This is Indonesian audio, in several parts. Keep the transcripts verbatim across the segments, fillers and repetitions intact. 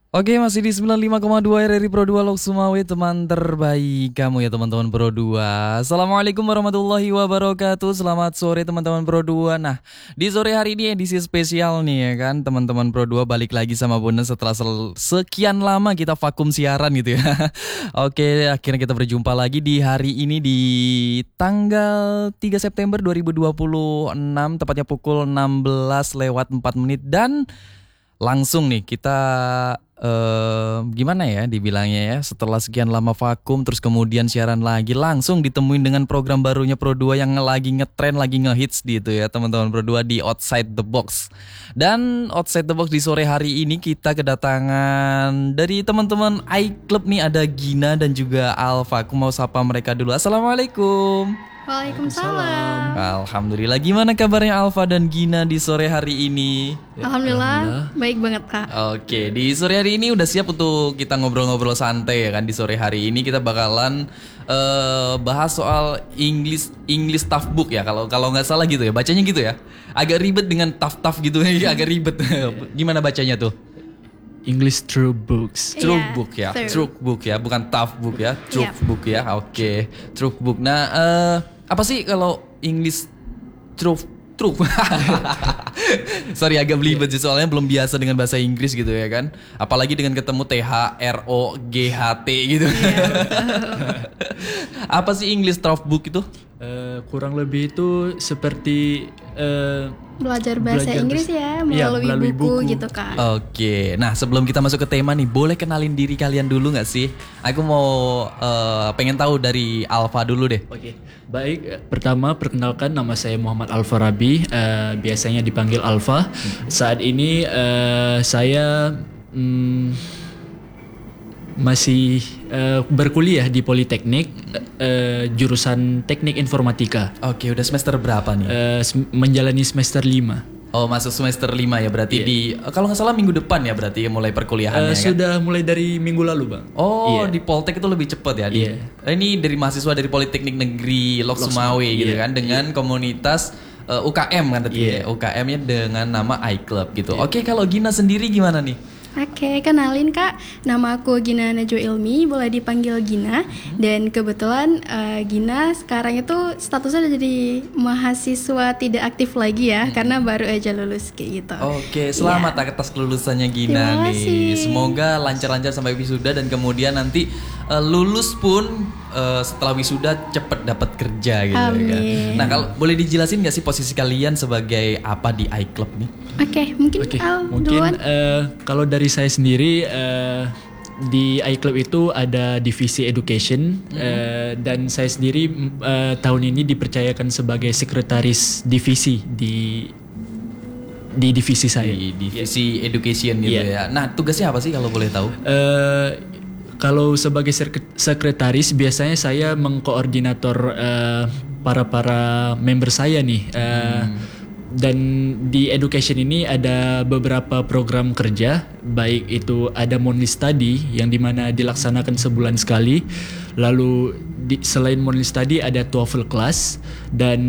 Oke, masih di sembilan puluh lima koma dua R R I Pro dua Lok Sumawe, teman terbaik kamu ya teman-teman Pro dua. Assalamualaikum warahmatullahi wabarakatuh. Selamat sore teman-teman Pro dua. Nah, di sore hari ini edisi spesial nih ya kan, teman-teman Pro dua balik lagi sama Bunda setelah sel- sekian lama kita vakum siaran gitu ya. Oke, akhirnya kita berjumpa lagi di hari ini di tanggal tiga September dua ribu dua puluh enam, tepatnya pukul enam belas lewat empat menit, dan langsung nih kita eh, gimana ya dibilangnya ya, setelah sekian lama vakum terus kemudian siaran lagi, langsung ditemuin dengan program barunya Pro dua yang lagi ngetren, lagi ngehits gitu ya teman-teman Pro dua, di Outside the Box. Dan Outside the Box di sore hari ini kita kedatangan dari teman-teman iClub nih, ada Gina dan juga Alfa. Aku mau sapa mereka dulu. Assalamualaikum. Waalaikumsalam. Alhamdulillah, gimana kabarnya Alfa dan Gina di sore hari ini? Alhamdulillah, baik banget Kak. Oke, di sore hari ini udah siap untuk kita ngobrol-ngobrol santai ya kan. Di sore hari ini kita bakalan eh, bahas soal English English Tough Book ya. Kalau kalau nggak salah gitu ya, bacanya gitu ya. Agak ribet dengan tough-tough gitu ya, agak ribet. Gimana bacanya tuh? English True Books. True Iya, book ya, true. true book ya, bukan tough book ya, true Yap. book ya. Oke, true book. Nah, eh, apa sih kalau English true true? Sorry, agak belibet sih soalnya belum biasa dengan bahasa Inggris gitu ya kan. Apalagi dengan ketemu T H R O G H T gitu. Apa sih English tough book itu? Eh, kurang lebih itu seperti eh, Belajar bahasa Belajar Inggris bahasa- ya Iya, melalui, melalui buku, buku. gitu Kak. Oke, nah sebelum kita masuk ke tema nih, boleh kenalin diri kalian dulu nggak sih? Aku mau eh, pengen tahu dari Alfa dulu deh. Oke, baik. eh, Pertama, perkenalkan, nama saya Muhammad Alfa Rabi, eh, biasanya dipanggil Alfa. Saat ini eh, saya mm, masih eh, berkuliah di Politeknik, eh, jurusan Teknik Informatika. Oke, udah semester berapa nih? Eh, sem- menjalani semester lima. Oh, masuk semester lima ya berarti di eh, kalau nggak salah minggu depan ya berarti mulai perkuliahannya Eh, kan? sudah mulai dari minggu lalu, Bang. Oh, Iya. di Poltek itu lebih cepet ya. Di, Iya. Eh, Ini dari mahasiswa dari Politeknik Negeri Lok Sumawe gitu iya, kan, dengan komunitas eh, U K M kan tadi Iya. ya. U K M-nya dengan nama iClub gitu. Oke, kalau Gina sendiri gimana nih? Oke, kenalin Kak. Nama aku Gina Najwa Ilmi, boleh dipanggil Gina. Dan kebetulan eh, Gina sekarang itu statusnya udah jadi mahasiswa tidak aktif lagi ya, karena baru aja lulus kayak gitu. Oke, selamat atas kelulusannya Gina Terima nih. kasih. Semoga lancar-lancar sampai wisuda dan kemudian nanti eh, lulus pun eh, setelah wisuda cepet dapat kerja gitu ya kan. Amin. Nah, kalau boleh dijelasin nggak sih posisi kalian sebagai apa di iClub nih? Oke, mungkin Oke, Al mungkin duluan. eh, kalau dari saya sendiri eh, di iClub itu ada divisi education, eh, dan saya sendiri mm, eh, tahun ini dipercayakan sebagai sekretaris divisi di di divisi saya. Di divisi education gitu Iya. ya. Nah, tugasnya apa sih kalau boleh tahu? Eh, kalau sebagai sek- sekretaris biasanya saya mengkoordinator eh, para para member saya nih. Eh, Dan di education ini ada beberapa program kerja, baik itu ada monthly study yang dimana dilaksanakan sebulan sekali. Lalu di, selain monthly study ada TOEFL class, dan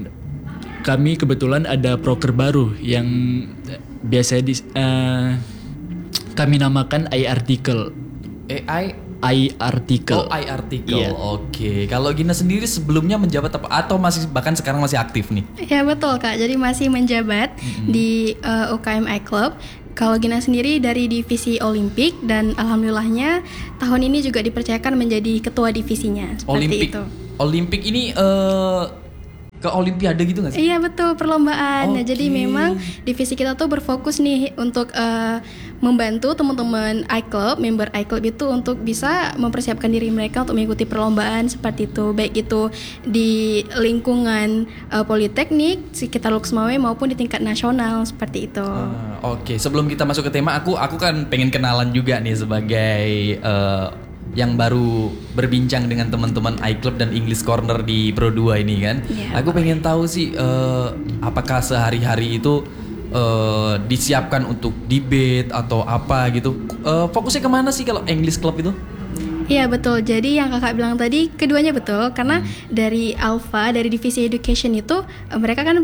kami kebetulan ada proker baru yang biasanya di, eh, kami namakan i-article. A I i-article. Oh, I artikel. Iya. Oke. Kalau Gina sendiri sebelumnya menjabat apa atau masih bahkan sekarang masih aktif nih? Ya betul Kak, jadi masih menjabat di eh, U K M iClub. Kalau Gina sendiri dari divisi Olimpik, dan alhamdulillahnya tahun ini juga dipercayakan menjadi ketua divisinya. Seperti Olimpik. itu. Olimpik ini eh ke Olimpiade gitu nggak sih? Iya betul, perlombaan. Nah, Oke. jadi memang divisi kita tuh berfokus nih untuk eh, membantu teman-teman iClub, member iClub itu untuk bisa mempersiapkan diri mereka untuk mengikuti perlombaan seperti itu, baik itu di lingkungan eh, Politeknik sekitar Lok Sumawe maupun di tingkat nasional seperti itu. Ah, Oke, sebelum kita masuk ke tema, aku aku kan pengen kenalan juga nih sebagai eh, yang baru berbincang dengan teman-teman iClub dan English Corner di Pro dua ini kan. Iya, Aku pengen tahu sih eh, apakah sehari-hari itu eh, disiapkan untuk debate atau apa gitu. Eh, fokusnya kemana sih kalau English Club itu? Iya betul, jadi yang kakak bilang tadi keduanya betul. Karena dari Alpha, dari divisi education itu eh, mereka kan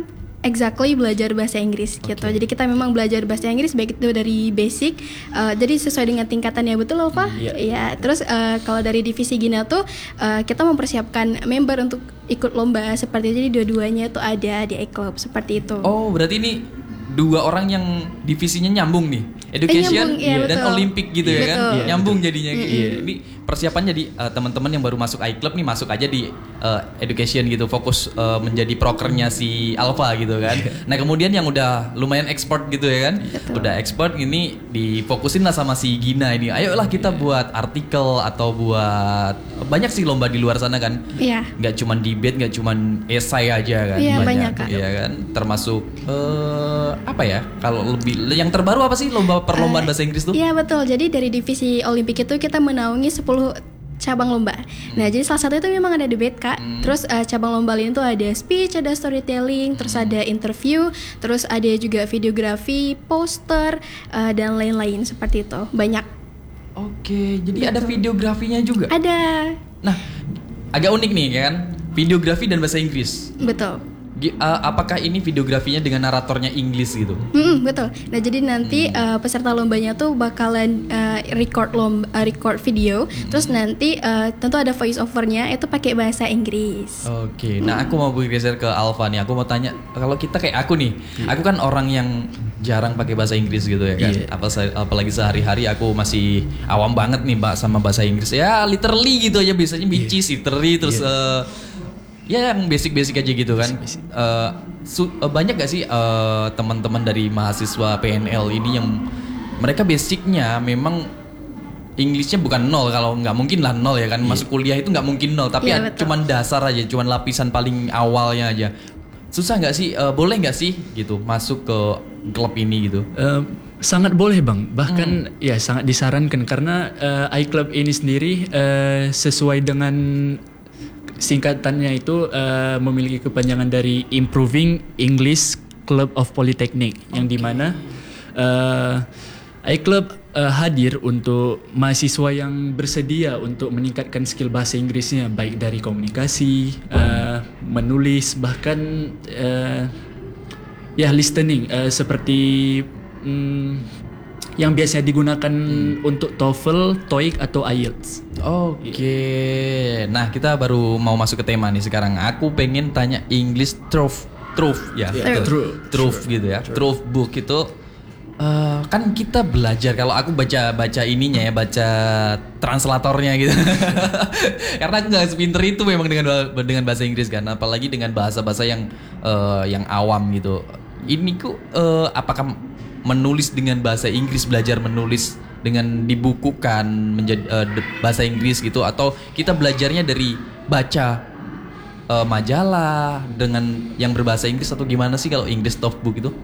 exactly belajar bahasa Inggris gitu. Jadi kita memang belajar bahasa Inggris baik itu dari basic, uh, jadi sesuai dengan tingkatannya, betul loh Pak? Iya. Yeah. Terus uh, kalau dari divisi Gina tuh uh, kita mempersiapkan member untuk ikut lomba seperti itu. Jadi dua-duanya tuh ada di iClub seperti itu. Oh, berarti ini dua orang yang divisinya nyambung nih, education eh, nyambung, iya, dan betul. Olimpik gitu ya kan, Betul. nyambung jadinya. Mm-hmm. Iya. Ini persiapan jadi uh, teman-teman yang baru masuk iClub nih masuk aja di uh, education gitu, fokus uh, menjadi prokernya si Alpha gitu kan. Nah kemudian yang udah lumayan expert gitu ya kan, Betul. udah expert ini difokusin lah sama si Gina ini. Ayolah kita buat artikel atau buat banyak sih lomba di luar sana kan. Iya. Nggak cuman debate, nggak cuman esai aja kan. Iya, banyak, Kak. Iya kan, termasuk uh, apa ya? Kalau lebih yang terbaru apa sih lomba perlombaan uh, bahasa Inggris tuh? Iya betul. Jadi dari divisi Olimpik itu kita menaungi sepuluh cabang lomba. Hmm. Nah, jadi salah satu itu memang ada debate, Kak. Hmm. Terus uh, cabang lomba lain itu ada speech, ada storytelling, hmm. terus ada interview, terus ada juga videografi, poster uh, dan lain-lain seperti itu. Banyak. Oke, jadi Betul. ada videografinya juga. Ada. Nah, agak unik nih kan, videografi dan bahasa Inggris. Betul. G- uh, apakah ini videografinya dengan naratornya Inggris gitu? Mm-mm, betul. Nah jadi nanti hmm. uh, peserta lombanya tuh bakalan uh, record lomba, uh, record video, hmm. terus nanti uh, tentu ada voice overnya itu pakai bahasa Inggris. Oke. Nah aku mau bergeser ke Alpha nih. Aku mau tanya, kalau kita kayak aku nih, hmm. aku kan orang yang jarang pakai bahasa Inggris gitu ya kan. Yeah. Apa, apalagi sehari-hari aku masih awam banget nih mbak sama bahasa Inggris. Ya literally gitu aja biasanya, which is literally terus. Yeah. Uh, Ya yang basic-basic aja gitu kan. Basic, basic. Uh, su- uh, banyak gak sih uh, teman-teman dari mahasiswa P N L ini yang mereka basicnya memang Inggrisnya bukan nol, kalau nggak mungkin lah nol ya kan. Yeah. Masuk kuliah itu nggak mungkin nol, tapi yeah, cuman dasar aja, cuman lapisan paling awalnya aja. Susah nggak sih? Uh, boleh nggak sih gitu masuk ke klub ini gitu? Uh, sangat boleh bang, bahkan hmm. ya sangat disarankan karena uh, iClub ini sendiri uh, sesuai dengan singkatannya itu uh, memiliki kepanjangan dari Improving English Club of Polytechnic, okay. yang dimana uh, iClub uh, hadir untuk mahasiswa yang bersedia untuk meningkatkan skill bahasa Inggrisnya, baik dari komunikasi, uh, menulis, bahkan uh, ya listening uh, seperti um, yang biasanya digunakan hmm. untuk TOEFL, TOEIC atau I E L T S. Oke, okay. Nah kita baru mau masuk ke tema nih sekarang. Aku pengen tanya English Truth, Truth ya, yeah, Truth, Truth gitu ya, Truth book itu uh, kan kita belajar. Kalau aku baca baca ininya ya, baca translatornya gitu. Karena aku nggak sepinter itu memang dengan dengan bahasa Inggris kan, apalagi dengan bahasa-bahasa yang uh, yang awam gitu. Ini ku uh, apakah menulis dengan bahasa Inggris, belajar menulis dengan dibukukan menjadi uh, bahasa Inggris gitu, atau kita belajarnya dari baca uh, majalah dengan yang berbahasa Inggris, atau gimana sih kalau English Top Book itu?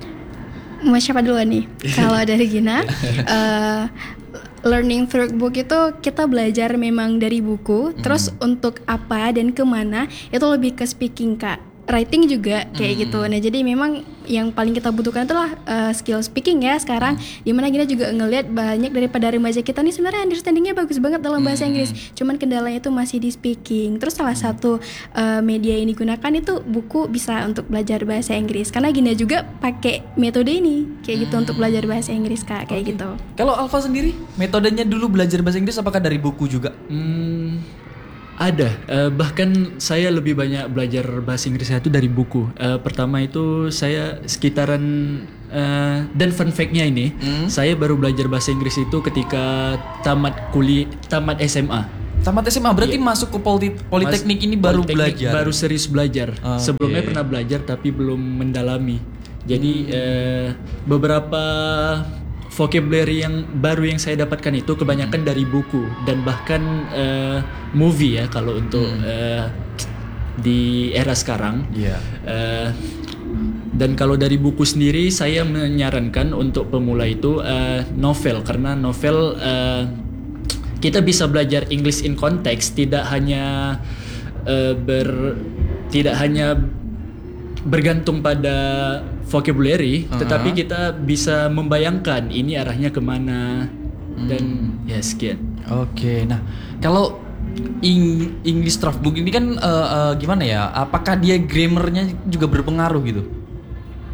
Mau siapa duluan nih? Kalau dari Gina, uh, learning through book itu kita belajar memang dari buku, hmm. terus untuk apa dan kemana itu lebih ke speaking, Kak. Writing juga kayak hmm. gitu. Nah jadi memang yang paling kita butuhkan itulah uh, skill speaking ya sekarang. Hmm. Dimana kita juga ngelihat banyak daripada remaja kita nih sebenarnya understandingnya bagus banget dalam bahasa hmm. Inggris. Cuman kendalanya itu masih di speaking. Terus salah satu uh, media yang digunakan itu buku bisa untuk belajar bahasa Inggris. Karena Gina juga pakai metode ini kayak gitu hmm. untuk belajar bahasa Inggris Kak, kayak okay. gitu. Kalau Alpha sendiri metodenya dulu belajar bahasa Inggris apakah dari buku juga? Hmm. Ada, uh, bahkan saya lebih banyak belajar bahasa Inggris itu dari buku. Uh, pertama itu saya sekitaran uh, dan fun fact-nya ini, hmm? saya baru belajar bahasa Inggris itu ketika tamat kuliah, tamat S M A. Tamat S M A berarti yeah. masuk ke politi- politeknik Mas, ini baru belajar. Baru serius belajar. Okay. Sebelumnya pernah belajar tapi belum mendalami. Jadi hmm. uh, beberapa vocabulary yang baru yang saya dapatkan itu kebanyakan hmm. dari buku dan bahkan uh, movie ya kalau untuk hmm. uh, di era sekarang. Yeah. Uh, dan kalau dari buku sendiri saya menyarankan untuk pemula itu uh, novel, karena novel uh, kita bisa belajar English in context, tidak hanya uh, ber tidak hanya bergantung pada vocabulary, uh-huh. tetapi kita bisa membayangkan ini arahnya kemana dan hmm. ya sekian. Oke, okay. Nah kalau English Draft Book ini kan uh, uh, gimana ya? Apakah dia grammarnya juga berpengaruh gitu?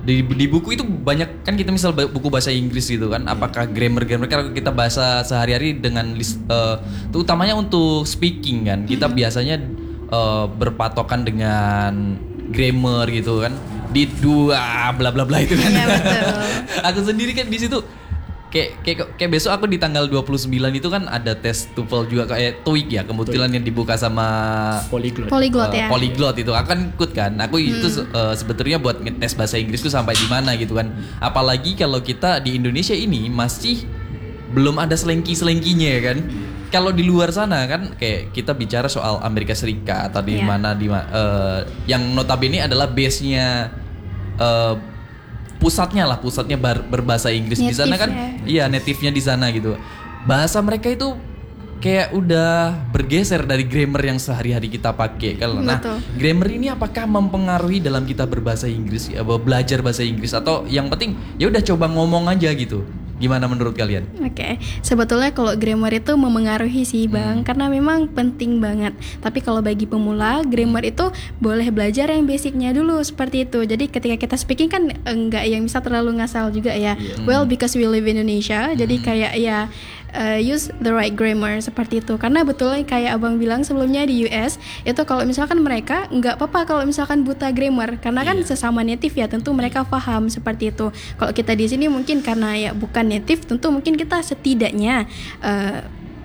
di, di buku itu banyak kan kita misal buku bahasa Inggris gitu kan, apakah grammar-grammar kalau kita bahasa sehari-hari dengan list, uh, itu utamanya untuk speaking kan kita biasanya uh, berpatokan dengan grammar gitu kan di dua bla bla bla itu kan. Iya, betul. Aku sendiri kan di situ kayak kayak kayak besok aku di tanggal dua puluh sembilan itu kan ada tes TOEFL juga kayak TOEIC ya kebetulan yang dibuka sama Polyglot. Polyglot uh, ya. Polyglot itu akan ikut kan. Aku Hmm. itu uh, sebetulnya buat ngetes bahasa Inggrisku sampai di mana gitu kan. Apalagi kalau kita di Indonesia ini masih belum ada selengki-selengkinya ya kan. Kalau di luar sana kan kayak kita bicara soal Amerika Serikat atau di Yeah. mana di ma- uh, yang notabene adalah base-nya uh, pusatnya lah, pusatnya bar, berbahasa Inggris di sana kan. Native-nya. Iya, native-nya di sana gitu. Bahasa mereka itu kayak udah bergeser dari grammar yang sehari-hari kita pakai kan. Nah, Betul. grammar ini apakah mempengaruhi dalam kita berbahasa Inggris, ya, belajar bahasa Inggris atau yang penting ya udah coba ngomong aja gitu. Gimana menurut kalian? Oke, sebetulnya kalau grammar itu memengaruhi sih bang, Hmm. karena memang penting banget. Tapi kalau bagi pemula, grammar itu boleh belajar yang basicnya dulu seperti itu. Jadi ketika kita speaking kan enggak yang bisa terlalu ngasal juga ya. Well, because we live in Indonesia, jadi kayak ya uh, use the right grammar seperti itu. Karena betul kayak abang bilang sebelumnya di U S itu kalau misalkan mereka nggak apa-apa kalau misalkan buta grammar, karena kan sesama native ya tentu mereka paham seperti itu. Kalau kita di sini mungkin karena ya bukan native, tentu mungkin kita setidaknya uh,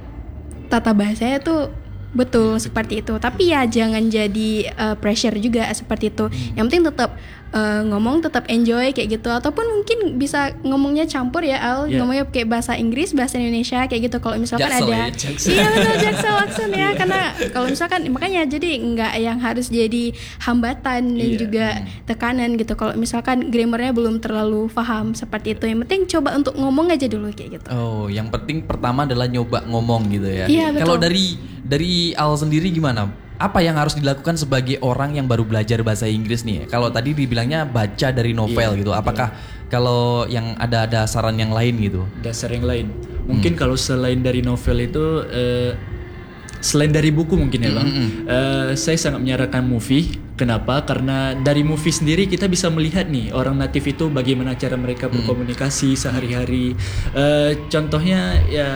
tata bahasanya tuh betul seperti itu. Tapi ya jangan jadi uh, pressure juga seperti itu. Yang penting tetap uh, ngomong, tetap enjoy kayak gitu. Ataupun mungkin bisa ngomongnya campur ya Al, Yeah. ngomongnya kayak bahasa Inggris, bahasa Indonesia kayak gitu. Kalau misalkan Jaksel ada, ya, jaksel. iya betul jaksel aksen ya. Karena kalau misalkan makanya jadi nggak yang harus jadi hambatan dan Iya. juga tekanan gitu. Kalau misalkan grammarnya belum terlalu paham seperti itu. Yang penting coba untuk ngomong aja dulu kayak gitu. Oh, yang penting pertama adalah nyoba ngomong gitu ya. Iya, betul. Kalau dari dari Al sendiri gimana? Apa yang harus dilakukan sebagai orang yang baru belajar bahasa Inggris nih? Kalau tadi dibilangnya baca dari novel Iya, gitu. Apakah kalau yang ada ada saran yang lain gitu? Dasar yang lain. Mungkin kalau selain dari novel itu eh, selain dari buku mungkin ya bang, eh, saya sangat menyarankan movie. Kenapa? Karena dari movie sendiri kita bisa melihat nih orang natif itu bagaimana cara mereka berkomunikasi sehari-hari. Eh, contohnya ya,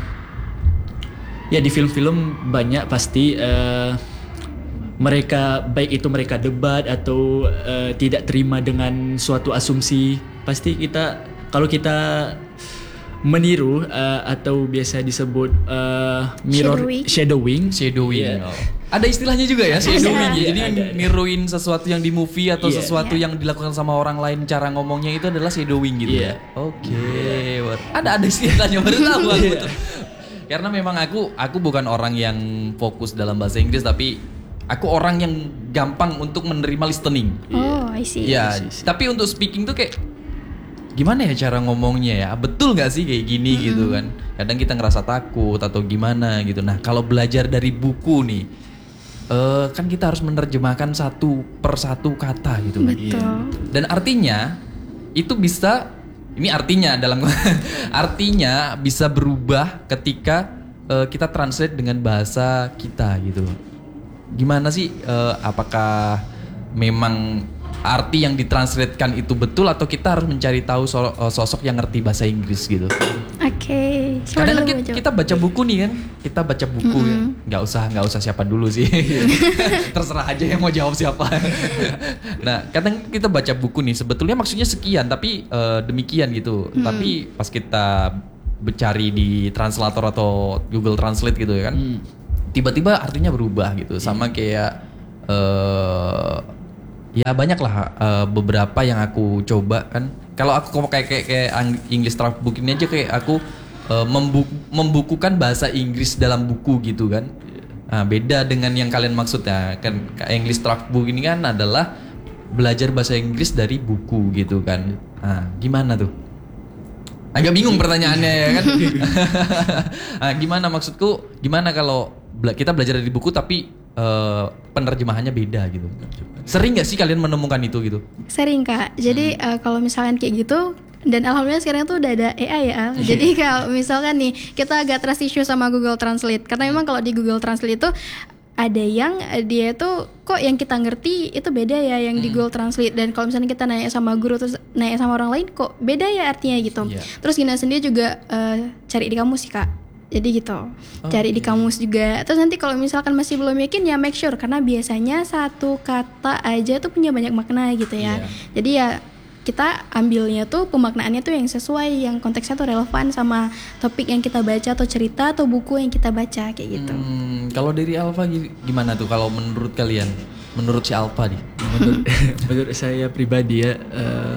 ya di film-film banyak pasti eh, mereka baik itu mereka debat atau eh, tidak terima dengan suatu asumsi, pasti kita kalau kita meniru eh, atau biasa disebut eh, mirror Shadowing. shadowing, Shadowing. Iya. Oh. Ada istilahnya juga ya shadowing. Ada. Jadi Ada, ada. niruin sesuatu yang di movie atau Iya. sesuatu Iya. yang dilakukan sama orang lain cara ngomongnya itu adalah shadowing gitu. Iya. Ya? Oke. Wah, Ada ada istilahnya baru tahu aku Iya. tuh. Karena memang aku aku bukan orang yang fokus dalam bahasa Inggris tapi aku orang yang gampang untuk menerima listening. Oh, I see. Iya, tapi untuk speaking tuh kayak gimana ya cara ngomongnya ya? Betul nggak sih kayak gini gitu kan? Kadang kita ngerasa takut atau gimana gitu. Nah, kalau belajar dari buku nih, eh, kan kita harus menerjemahkan satu per satu kata gitu kan. Betul. Dan artinya itu bisa, ini artinya dalam artinya bisa berubah ketika eh, kita translate dengan bahasa kita gitu. Gimana sih? eh, apakah memang arti yang ditranslatekan itu betul atau kita harus mencari tahu so- eh, sosok yang ngerti bahasa Inggris gitu? Oke. Siapa Kadang kan dulu kita, mau jawab? kita baca buku nih kan, kita baca buku ya, nggak usah nggak usah siapa dulu sih, terserah aja yang mau jawab siapa. Nah, kadang kita baca buku nih, sebetulnya maksudnya sekian, tapi eh, demikian gitu. Tapi pas kita bercari di translator atau Google Translate gitu ya kan, tiba-tiba artinya berubah gitu, sama kayak eh ya banyak lah eh, beberapa yang aku coba kan. Kalau aku kok kayak kayak, kayak ang- English Book ini aja kayak aku eh, membu- membukukan bahasa Inggris dalam buku gitu kan. Nah, beda dengan yang kalian maksud ya kan. English Book ini kan adalah belajar bahasa Inggris dari buku gitu kan. Nah, gimana tuh? Agak bingung pertanyaannya ya kan. Nah, gimana maksudku? Gimana kalau bela- kita belajar dari buku tapi eh, penerjemahannya beda gitu? Sering nggak sih kalian menemukan itu gitu? Sering kak. Jadi Hmm. uh, kalau misalkan kayak gitu, dan alhamdulillah sekarang tuh udah ada A I ya. Al. Jadi kalau misalkan nih kita agak trust issue sama Google Translate, karena memang kalau di Google Translate itu ada yang eh, dia tuh kok yang kita ngerti itu beda ya yang di Google Translate, dan kalau misalnya kita nanya sama guru terus nanya sama orang lain kok beda ya artinya gitu. Iya. Terus Gina sendiri juga eh, cari di kamus sih Kak. Jadi gitu, cari di kamus juga. Terus nanti kalau misalkan masih belum yakin ya make sure, karena biasanya satu kata aja tuh punya banyak makna gitu ya. Iya. Jadi ya kita ambilnya tuh pemaknaannya tuh yang sesuai, yang konteksnya tuh relevan sama topik yang kita baca atau cerita atau buku yang kita baca kayak gitu. Hmm, kalau dari Alfa gi- gimana tuh kalau menurut kalian? Menurut si Alfa nih? Menurut, menurut saya pribadi ya, eh,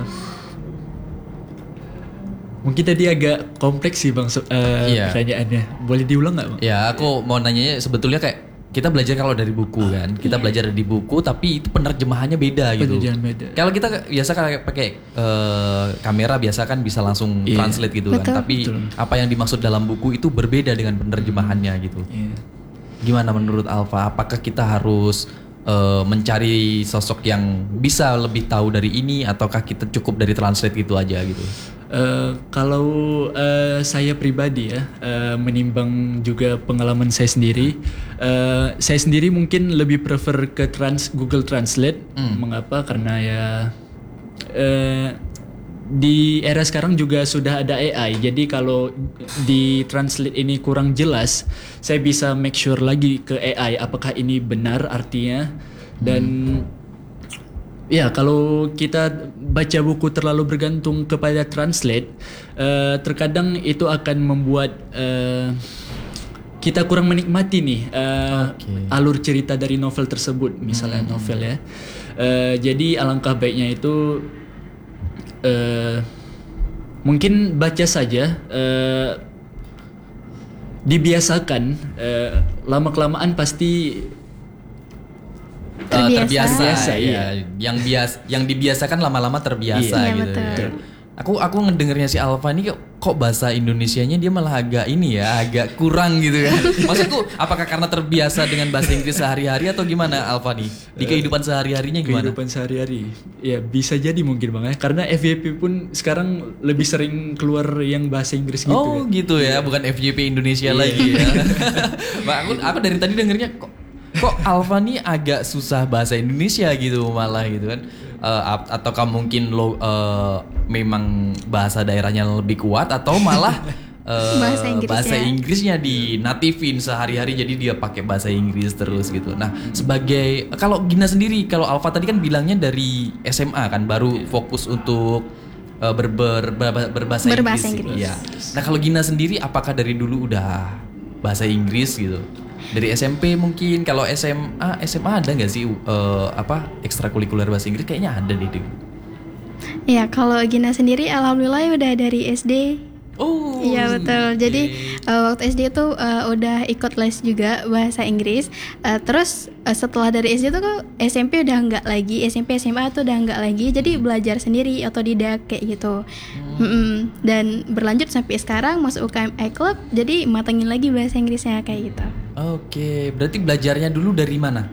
mungkin tadi agak kompleks sih bang, so- eh, Iya. pertanyaannya. Boleh diulang nggak bang? Ya aku mau nanyanya sebetulnya kayak kita belajar kalau dari buku kan, kita belajar dari buku tapi itu penerjemahannya beda gitu. Penerjemahan beda. Kalau kita biasa kayak pakai eh, kamera biasa kan bisa langsung Iya. translate gitu kan, Betul. tapi apa yang dimaksud dalam buku itu berbeda dengan penerjemahannya gitu. Iya. Gimana menurut Alfa? Apakah kita harus eh, mencari sosok yang bisa lebih tahu dari ini, ataukah kita cukup dari translate gitu aja gitu? Eh, kalau eh, saya pribadi ya, eh, menimbang juga pengalaman saya sendiri, eh, saya sendiri mungkin lebih prefer ke trans Google Translate. Mengapa? Karena ya eh, di era sekarang juga sudah ada A I. Jadi kalau di translate ini kurang jelas, saya bisa make sure lagi ke A I apakah ini benar artinya. Dan ya, kalau kita baca buku terlalu bergantung kepada translate, uh, terkadang itu akan membuat uh, kita kurang menikmati nih uh, Oke. alur cerita dari novel tersebut, misalnya novel ya. Uh, jadi alangkah baiknya itu uh, mungkin baca saja, uh, dibiasakan, uh, lama kelamaan pasti. Eh, Terbiasa. terbiasa, Terbiasa, ya. iya. Yang bias, yang dibiasakan lama-lama terbiasa Iya, gitu. betul. Ya. Aku aku ngedengernya si Alfa ini kok, kok bahasa Indonesianya dia malah agak ini ya, agak kurang gitu kan. Maksudku apakah karena terbiasa dengan bahasa Inggris sehari-hari atau gimana Alfa nih? Di kehidupan sehari-harinya gimana? Kehidupan sehari-hari, ya bisa jadi mungkin bang ya, karena F Y P pun sekarang lebih sering keluar yang bahasa Inggris gitu. Oh kan. gitu ya, bukan F Y P Indonesia Iya. lagi ya. Mbak, aku, aku dari tadi dengernya kok kok Alfa nih agak susah bahasa Indonesia gitu malah gitu kan. Eh, ap- ataukah mungkin lo eh, memang bahasa daerahnya lebih kuat atau malah eh, Bahasa Inggrisnya. bahasa Inggrisnya dinatifin sehari-hari jadi dia pakai bahasa Inggris terus gitu. Nah, sebagai kalau Gina sendiri, kalau Alfa tadi kan bilangnya dari S M A kan baru fokus untuk eh, ber, ber, ber- berbahasa, Berbahasa Inggris. Inggris. Iya. Nah, kalau Gina sendiri apakah dari dulu udah bahasa Inggris gitu? Dari S M P mungkin, kalau S M A S M A ada nggak sih eh, apa ekstrakurikuler bahasa Inggris? Kayaknya ada deh. Ding. Ya kalau Gina sendiri alhamdulillah udah dari S D. Oh. Iya betul. Jadi oke. uh, waktu S D itu uh, udah ikut les juga bahasa Inggris. Uh, terus uh, setelah dari S D tuh kok S M P udah nggak lagi, S M P S M A tuh udah nggak lagi. Jadi belajar sendiri otodidak kayak gitu. Mm-mm. Dan berlanjut sampai sekarang masuk U K M I Club. Jadi matengin lagi bahasa Inggrisnya kayak gitu. Oke, berarti belajarnya dulu dari mana?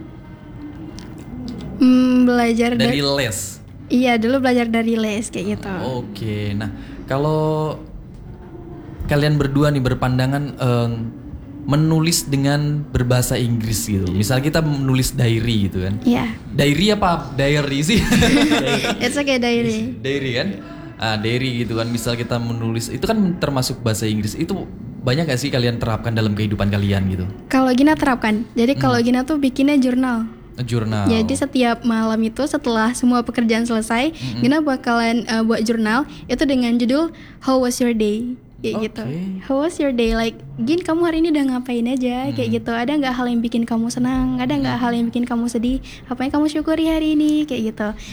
Hmm, belajar Dari dari les. iya dulu belajar dari les kayak gitu. Oke, nah kalau kalian berdua nih berpandangan em, menulis dengan berbahasa Inggris gitu. Misal kita menulis diary gitu kan. Iya. Diary apa diary sih? It's okay diary. Diary kan? Ah, diary gitu kan. Misal kita menulis itu kan termasuk bahasa Inggris. Itu banyak gak sih kalian terapkan dalam kehidupan kalian gitu? Kalau Gina terapkan. Jadi kalau Gina tuh bikinnya jurnal. Jurnal. Jadi setiap malam itu setelah semua pekerjaan selesai, Gina bakalan uh, buat jurnal itu dengan judul How was your day? Kayak Oke. gitu. How was your day? Like, Gin kamu hari ini udah ngapain aja? Kayak gitu. Ada nggak hal yang bikin kamu senang? Ada nggak hal yang bikin kamu sedih? Apa yang kamu syukuri hari ini? Kayak gitu.